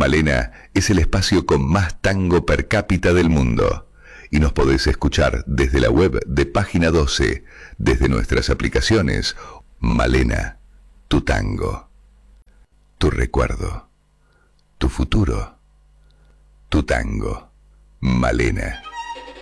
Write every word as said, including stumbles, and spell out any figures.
Malena es el espacio con más tango per cápita del mundo. Y nos podés escuchar desde la web de Página doce, desde nuestras aplicaciones. Malena, tu tango, tu recuerdo, tu futuro, tu tango. Malena.